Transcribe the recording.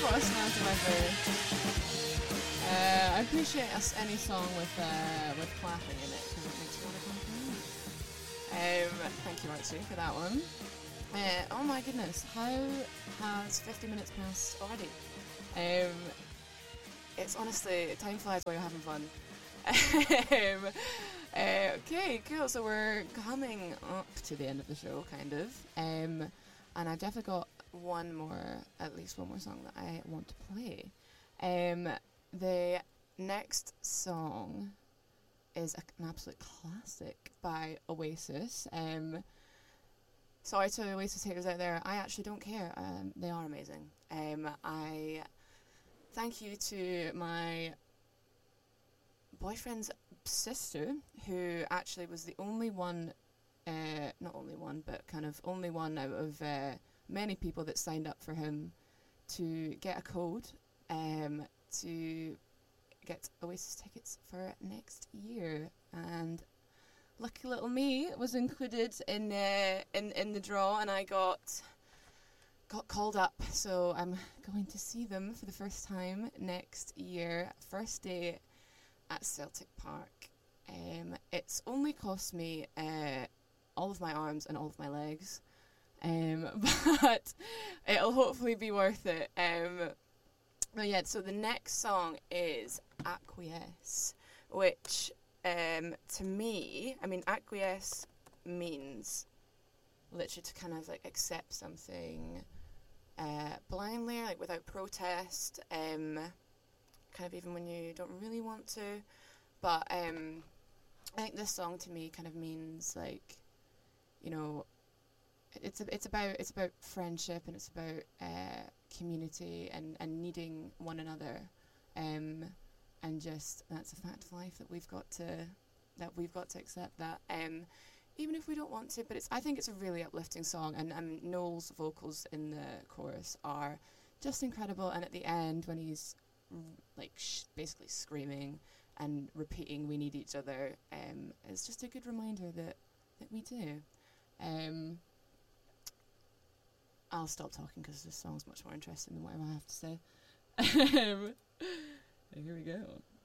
put a snare to my verse. I appreciate any song with clapping in it because it makes me want to clap. Thank you, Archie, for that one. Oh my goodness, how has 50 minutes passed already? It's honestly, time flies while you're having fun. Okay, cool. So we're coming up to the end of the show, kind of. And I've definitely got at least one more song that I want to play. The next song is an absolute classic by Oasis. Sorry to Oasis haters out there, I actually don't care. They are amazing. I thank you to my boyfriend's sister, who actually was the only one, not only one, but kind of only one out of many people that signed up for him to get a code to get Oasis tickets for next year. And lucky little me was included in the draw, and I got called up, so I'm going to see them for the first time next year, first day at Celtic Park. It's only cost me all of my arms and all of my legs, but it'll hopefully be worth it. But yeah, so the next song is Acquiesce, which to me, I mean, acquiesce means literally to kind of like accept something blindly, like without protest, kind of even when you don't really want to. But I think this song to me kind of means like, you know, it's about friendship, and it's about community and needing one another, and just that's a fact of life that we've got to accept that, even if we don't want to. But I think it's a really uplifting song, and Noel's vocals in the chorus are just incredible, and at the end when he's basically screaming and repeating "we need each other," it's just a good reminder that we do. I'll stop talking because this song's much more interesting than whatever I have to say. Here we go.